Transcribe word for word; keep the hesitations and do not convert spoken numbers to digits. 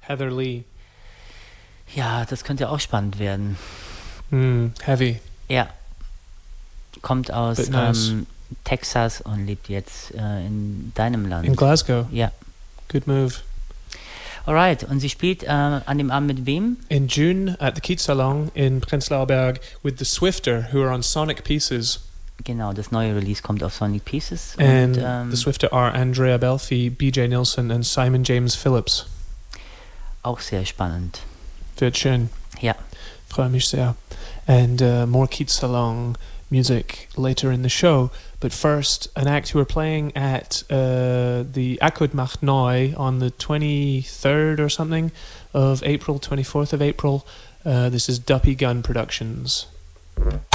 Heather Lee. Ja, das könnte auch spannend werden. Mm, heavy. Ja. Kommt aus But nice. ähm, Texas und lebt jetzt äh, in deinem Land. In Glasgow. Ja. Good move. Alright, und sie spielt äh, an dem Abend mit wem? In June at the Keats Salon in Prenzlauer Berg with the Swifter, who are on Sonic Pieces. Genau, das neue Release kommt auf Sonic Pieces. And und, ähm, the Swifter are Andrea Belfi, B J Nilsson and Simon James Phillips. Auch sehr spannend. Wird schön. Ja. Freue mich sehr. And uh, more Keats Salon music later in the show. But first, an act who are playing at uh, the Akkord macht neu on the twenty-third or something of April, twenty-fourth of April. Uh, this is Duppy Gun Productions.